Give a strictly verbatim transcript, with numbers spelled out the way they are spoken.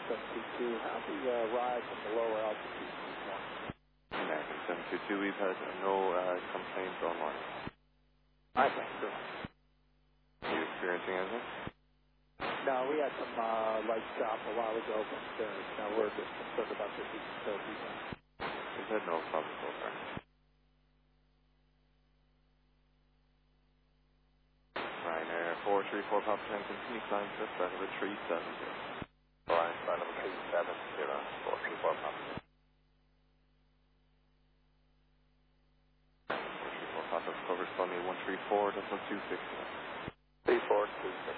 seven two two. How's the uh, ride from the lower altitude this morning? American seven two two, we've had no uh, complaints online. Alright, thanks very much. Are you experiencing anything? No, we had some uh, light stop a while ago, but uh, no, we're just concerned about this facility. We've had no problem so far. Ryanair four three four Papa ten, continue climb to flight number three seven zero. Alright, flight number three seven zero, four three four Papa. four three four Papa covers for me one three four, decimal two six. three four two six.